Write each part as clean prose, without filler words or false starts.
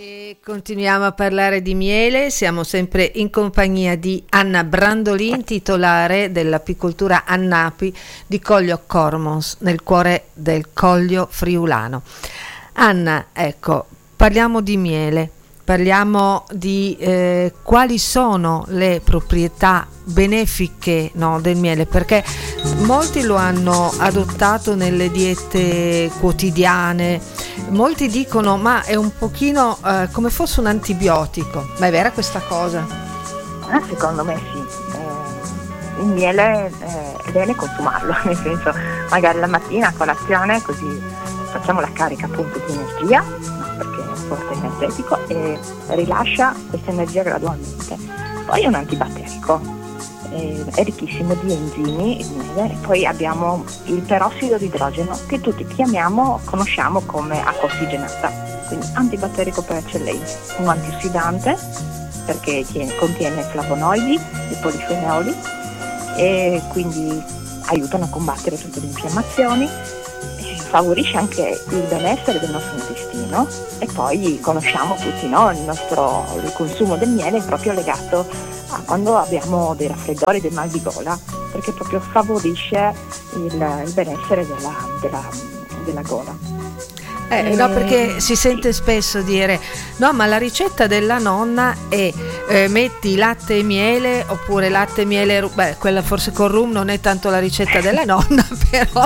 E continuiamo a parlare di miele, siamo sempre in compagnia di Anna Brandolin, titolare dell'apicoltura Annapi di Coglio Cormons, nel cuore del Coglio Friulano. Anna, ecco, parliamo di miele, parliamo di quali sono le proprietà benefiche, no, del miele, perché molti lo hanno adottato nelle diete quotidiane, molti dicono ma è un pochino come fosse un antibiotico, ma è vera questa cosa? Secondo me sì, il miele è bene consumarlo, nel senso magari la mattina a colazione, così facciamo la carica appunto di energia, no? Perché è un forte energetico e rilascia questa energia gradualmente. Poi è un antibatterico, è ricchissimo di enzimi, e poi abbiamo il perossido di idrogeno che tutti conosciamo come acqua ossigenata, quindi antibatterico per eccellenza, un antiossidante perché contiene flavonoidi e polifenoli e quindi aiutano a combattere tutte le infiammazioni, favorisce anche il benessere del nostro intestino e poi conosciamo tutti, no? Il consumo del miele è proprio legato a quando abbiamo dei raffreddori, del mal di gola, perché proprio favorisce il benessere della gola. No, perché si sente spesso dire no, ma la ricetta della nonna è metti latte e miele, oppure latte e miele, quella forse con rum non è tanto la ricetta della nonna, però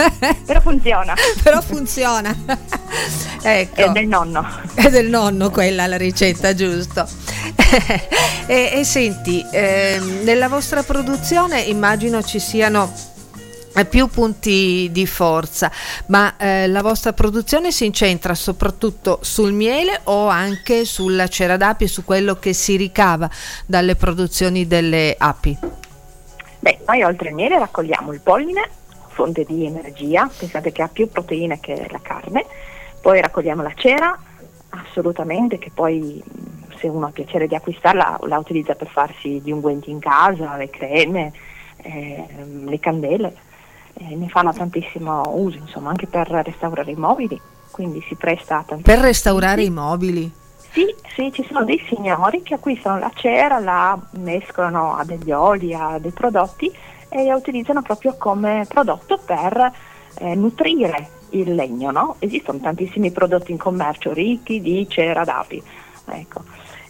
però funziona. Ecco. È del nonno quella la ricetta, giusto. E senti, nella vostra produzione immagino ci siano più punti di forza, ma la vostra produzione si incentra soprattutto sul miele o anche sulla cera d'api e su quello che si ricava dalle produzioni delle api? Noi oltre al miele raccogliamo il polline, fonte di energia, pensate che ha più proteine che la carne, poi raccogliamo la cera, assolutamente, che poi se uno ha piacere di acquistarla la utilizza per farsi gli unguenti in casa, le creme, le candele. Ne fanno tantissimo uso, insomma, anche per restaurare i mobili, quindi si presta tantissimo. Per restaurare i mobili? Sì, ci sono dei signori che acquistano la cera, la mescolano a degli oli, a dei prodotti e la utilizzano proprio come prodotto per nutrire il legno, no? Esistono tantissimi prodotti in commercio ricchi di cera d'api, ecco.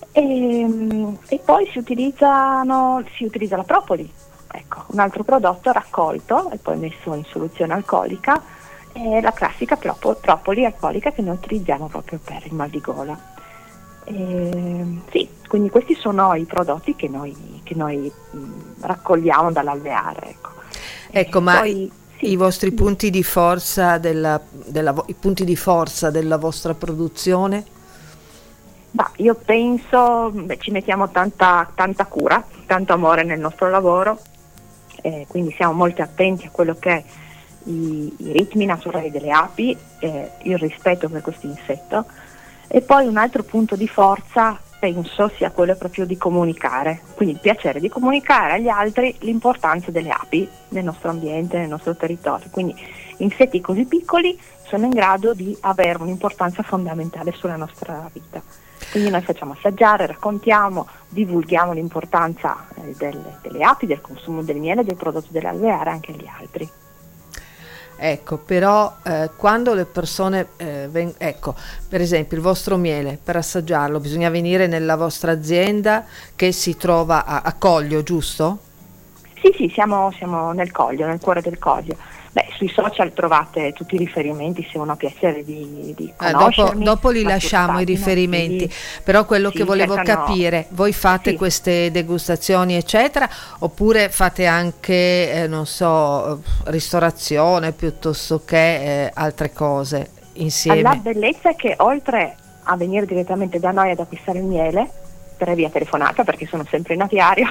E poi si utilizza la propoli. Ecco, un altro prodotto raccolto e poi messo in soluzione alcolica è la classica propoli alcolica che noi utilizziamo proprio per il mal di gola. Sì, quindi questi sono i prodotti che noi raccogliamo dall'alveare. Ecco, ma poi, i vostri punti di forza i punti di forza della vostra produzione? Io penso ci mettiamo tanta cura, tanto amore nel nostro lavoro. Quindi siamo molto attenti a quello che è i ritmi naturali delle api, il rispetto per questo insetto, e poi un altro punto di forza penso sia quello proprio di comunicare, quindi il piacere di comunicare agli altri l'importanza delle api nel nostro ambiente, nel nostro territorio. Quindi insetti così piccoli sono in grado di avere un'importanza fondamentale sulla nostra vita. Quindi noi facciamo assaggiare, raccontiamo, divulghiamo l'importanza delle api, del consumo del miele e del prodotto dell'alveare anche agli altri. Ecco, però quando le persone ecco, per esempio il vostro miele, per assaggiarlo bisogna venire nella vostra azienda che si trova a Coglio, giusto? Sì, siamo nel Coglio, nel cuore del Coglio. Sui social trovate tutti i riferimenti se uno ha piacere di conoscermi. Dopo li lasciamo i riferimenti, sì. Però quello che volevo capire, voi fate queste degustazioni eccetera, oppure fate anche, non so, ristorazione piuttosto che altre cose insieme? La bellezza è che oltre a venire direttamente da noi ad acquistare il miele, per via telefonata perché sono sempre in apiario,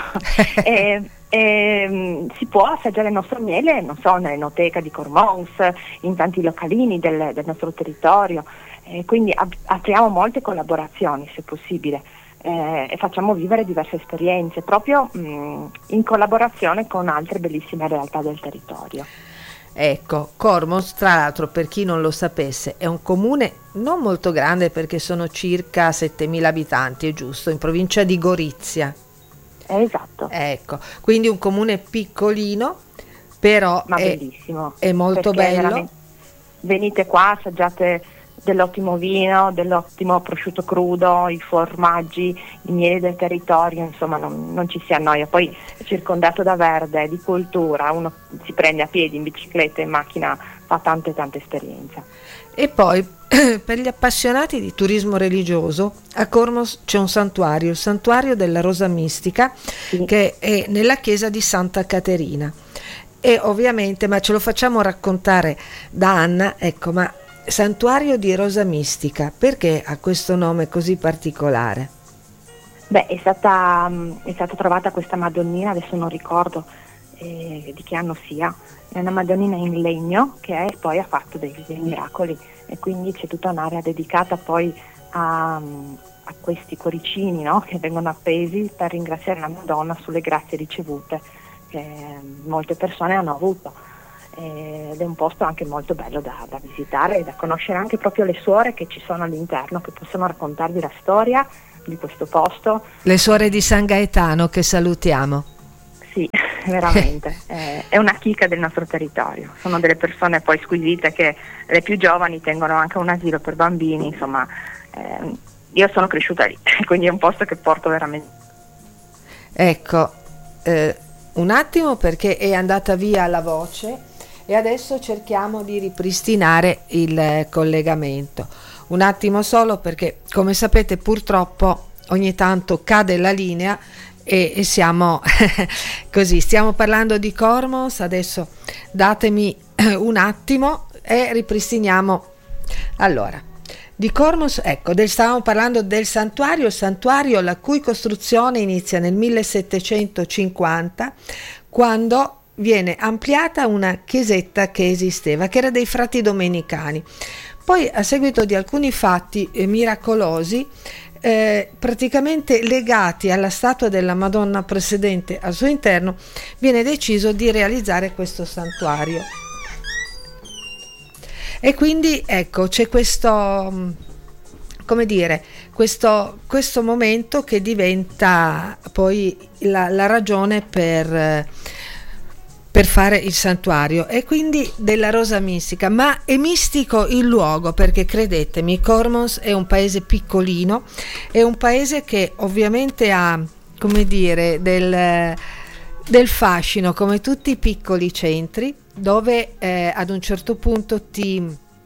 si può assaggiare il nostro miele, non so, nell'enoteca di Cormons, in tanti localini del nostro territorio, quindi apriamo molte collaborazioni se possibile, e facciamo vivere diverse esperienze proprio in collaborazione con altre bellissime realtà del territorio. Ecco, Cormons, tra l'altro, per chi non lo sapesse, è un comune non molto grande perché sono circa 7.000 abitanti, è giusto, in provincia di Gorizia. Esatto. Ecco, quindi un comune piccolino, però ma bellissimo. È molto bello. Venite qua, assaggiate dell'ottimo vino, dell'ottimo prosciutto crudo, i formaggi, i mieli del territorio, insomma non ci si annoia. Poi è circondato da verde, di cultura, uno si prende a piedi, in bicicletta, in macchina, fa tante esperienze. E poi per gli appassionati di turismo religioso a Cormons c'è un santuario, il santuario della Rosa Mistica, sì, che è nella chiesa di Santa Caterina. E ovviamente, ma ce lo facciamo raccontare da Anna, ecco, ma santuario di Rosa Mistica, perché ha questo nome così particolare? Beh, è stata trovata questa Madonnina, adesso non ricordo di che anno sia, è una Madonnina in legno che poi ha fatto dei miracoli, e quindi c'è tutta un'area dedicata poi a questi cuoricini, no? Che vengono appesi per ringraziare la Madonna sulle grazie ricevute che molte persone hanno avuto. Ed è un posto anche molto bello da visitare e da conoscere anche proprio le suore che ci sono all'interno, che possono raccontarvi la storia di questo posto. Le suore di San Gaetano, che salutiamo. Sì, veramente, è una chicca del nostro territorio, sono delle persone poi squisite, che le più giovani tengono anche un asilo per bambini, insomma, io sono cresciuta lì, quindi è un posto che porto veramente. Ecco, un attimo, perché è andata via la voce e adesso cerchiamo di ripristinare il collegamento. Un attimo solo, perché come sapete purtroppo ogni tanto cade la linea e siamo così, stiamo parlando di Cormons, adesso datemi un attimo e ripristiniamo. Allora, di Cormons, ecco, stavamo parlando del santuario, il santuario la cui costruzione inizia nel 1750, quando viene ampliata una chiesetta che esisteva, che era dei frati domenicani. Poi, a seguito di alcuni fatti miracolosi, praticamente legati alla statua della Madonna precedente al suo interno, viene deciso di realizzare questo santuario. E quindi ecco, c'è questo, come dire, questo momento che diventa poi la ragione per fare il santuario, e quindi della Rosa Mistica. Ma è mistico il luogo, perché credetemi, Cormons è un paese piccolino, è un paese che ovviamente ha, come dire, del fascino, come tutti i piccoli centri, dove ad un certo punto ti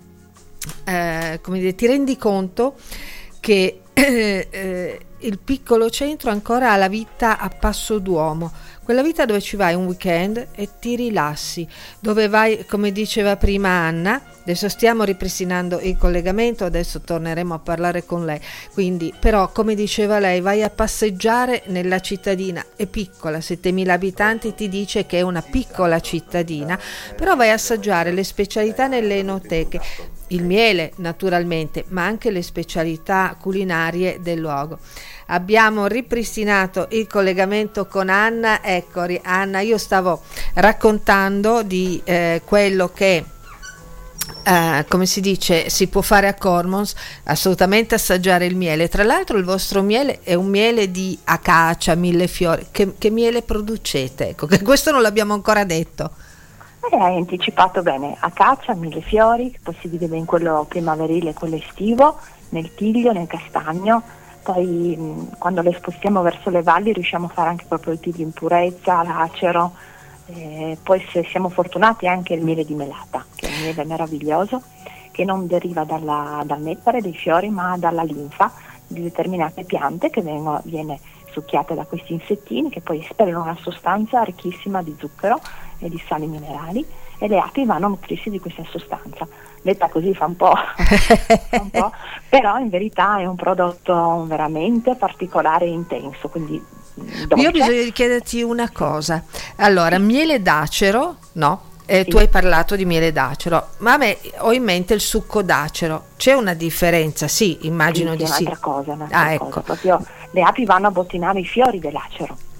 rendi conto che il piccolo centro ancora ha la vita a passo d'uomo, quella vita dove ci vai un weekend e ti rilassi, dove vai, come diceva prima Anna, adesso stiamo ripristinando il collegamento, adesso torneremo a parlare con lei, quindi però come diceva lei, vai a passeggiare nella cittadina, è piccola, 7.000 abitanti, ti dice che è una piccola cittadina, però vai a assaggiare le specialità nelle enoteche, il miele naturalmente, ma anche le specialità culinarie del luogo. Abbiamo ripristinato il collegamento con Anna. Ecco, Anna, io stavo raccontando di quello che come si dice, si può fare a Cormons, assolutamente assaggiare il miele. Tra l'altro il vostro miele è un miele di acacia, millefiori. Che miele producete? Ecco, che questo non l'abbiamo ancora detto. Hai anticipato bene, acacia, millefiori, poi si divide in quello primaverile e quello estivo, nel tiglio, nel castagno. Poi quando le spostiamo verso le valli riusciamo a fare anche proprio il tiglio in purezza, l'acero, poi se siamo fortunati anche il miele di melata, che è un miele meraviglioso, che non deriva dal nettare dei fiori ma dalla linfa di determinate piante che viene succhiata da questi insettini, che poi espellono una sostanza ricchissima di zucchero e di sali minerali, e le api vanno a nutrirsi di questa sostanza. Detta così fa un po', però in verità è un prodotto veramente particolare e intenso, quindi dolce. Io bisogna chiederti una cosa. Allora, miele d'acero, no? Sì. Tu hai parlato di miele d'acero, ma a me ho in mente il succo d'acero. C'è una differenza? Sì, immagino di sì. È un'altra cosa. Ecco. Proprio le api vanno a bottinare i fiori dell'acero.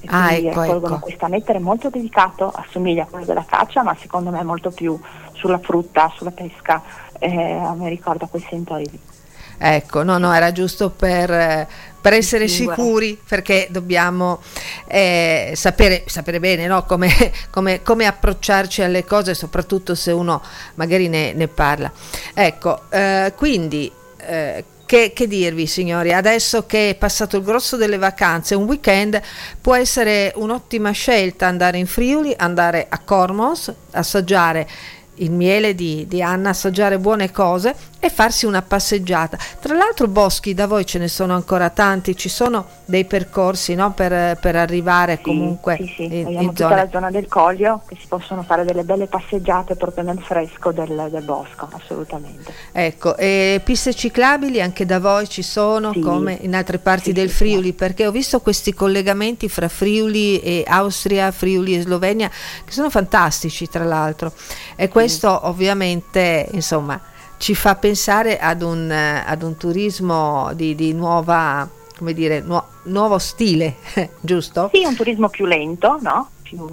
e quindi raccolgono questo nettere molto delicato, assomiglia a quello della caccia, ma secondo me è molto più sulla frutta, sulla pesca, mi ricorda quel sentore lì. Ecco, no, era giusto per essere sicuri, perché dobbiamo sapere bene, no? come approcciarci alle cose, soprattutto se uno magari ne parla. Ecco, quindi che dirvi, signori, adesso che è passato il grosso delle vacanze, un weekend può essere un'ottima scelta andare in Friuli, andare a Cormos, assaggiare il miele di Anna, assaggiare buone cose e farsi una passeggiata. Tra l'altro boschi da voi ce ne sono ancora tanti, ci sono dei percorsi, no, per arrivare comunque in tutta la zona del Coglio, che si possono fare delle belle passeggiate proprio nel fresco del bosco, assolutamente. Ecco, e piste ciclabili anche da voi ci sono, come in altre parti del Friuli, perché ho visto questi collegamenti fra Friuli e Austria, Friuli e Slovenia, che sono fantastici tra l'altro, e questo ovviamente insomma ci fa pensare ad un turismo di nuova, come dire, nuovo stile, giusto? Sì, un turismo più lento, no?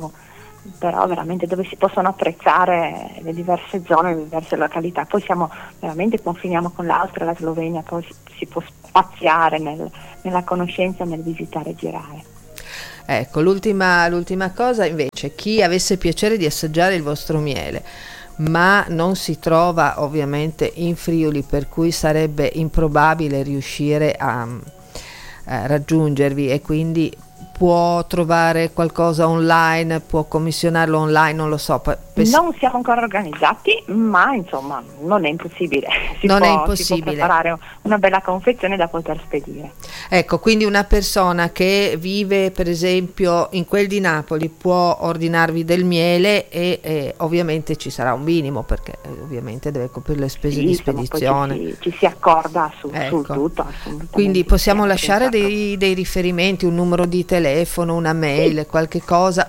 Però veramente dove si possono apprezzare le diverse zone, le diverse località. Poi confiniamo con l'Austria, la Slovenia, poi si può spaziare nella conoscenza, nel visitare e girare. Ecco, l'ultima cosa invece, chi avesse piacere di assaggiare il vostro miele ma non si trova ovviamente in Friuli, per cui sarebbe improbabile riuscire a raggiungervi, e quindi può trovare qualcosa online, può commissionarlo online, non lo so. Non siamo ancora organizzati, ma insomma non è impossibile. Si può preparare una bella confezione da poter spedire. Ecco, quindi una persona che vive per esempio in quel di Napoli può ordinarvi del miele e ovviamente ci sarà un minimo, perché ovviamente deve coprire le spese di spedizione. Poi ci si accorda sul tutto. Quindi possiamo lasciare dei riferimenti, un numero di telefono, una mail, qualche cosa,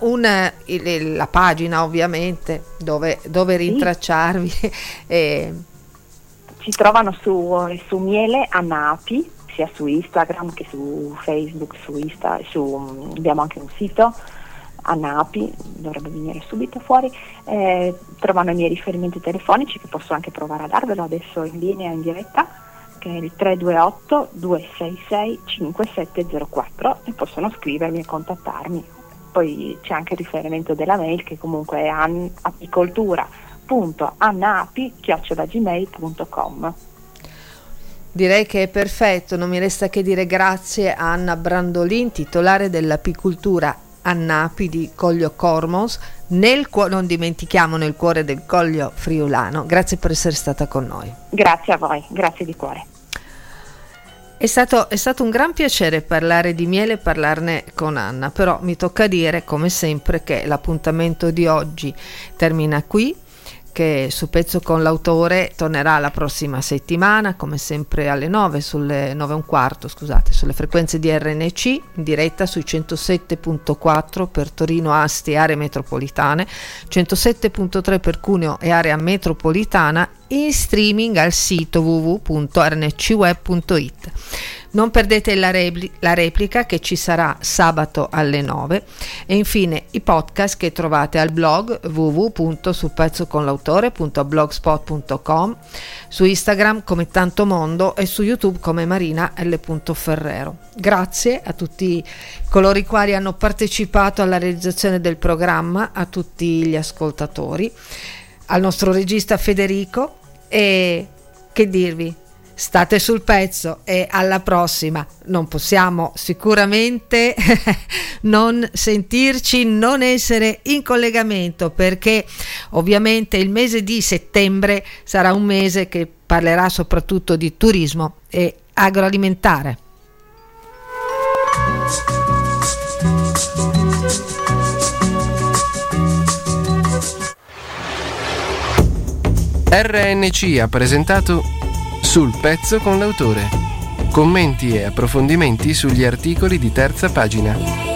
la pagina ovviamente dove rintracciarvi. Ci trovano su Miele Annapi, sia su Instagram che su Facebook, abbiamo anche un sito, Annapi, dovrebbe venire subito fuori. Trovano i miei riferimenti telefonici, che posso anche provare a darvelo adesso in linea, in diretta, che è il 328 266 5704, e possono scrivermi e contattarmi. Poi c'è anche il riferimento della mail, che comunque è apicoltura.annapi@gmail.com. Direi che è perfetto, non mi resta che dire grazie a Anna Brandolin, titolare dell'apicoltura Annapi di Coglio Cormos, non dimentichiamo, nel cuore del Coglio friulano. Grazie per essere stata con noi. Grazie a voi, grazie di cuore. È stato un gran piacere parlare di miele e parlarne con Anna, però mi tocca dire come sempre che l'appuntamento di oggi termina qui, che Su Pezzo con l'Autore tornerà la prossima settimana, come sempre alle 9, sulle 9:15, scusate, sulle frequenze di RNC, in diretta sui 107.4 per Torino, Asti e aree metropolitane, 107.3 per Cuneo e area metropolitana, in streaming al sito www.rncweb.it. Non perdete la replica che ci sarà sabato alle 9, e infine i podcast che trovate al blog www.supezzoconlautore.blogspot.com, su Instagram come Tanto Mondo e su YouTube come Marina L. Ferrero. Grazie a tutti coloro i quali hanno partecipato alla realizzazione del programma, a tutti gli ascoltatori, al nostro regista Federico, e che dirvi? State sul pezzo e alla prossima. Non possiamo sicuramente non sentirci, non essere in collegamento, perché ovviamente il mese di settembre sarà un mese che parlerà soprattutto di turismo e agroalimentare. RNC ha presentato Sul Pezzo con l'Autore. Commenti e approfondimenti sugli articoli di terza pagina.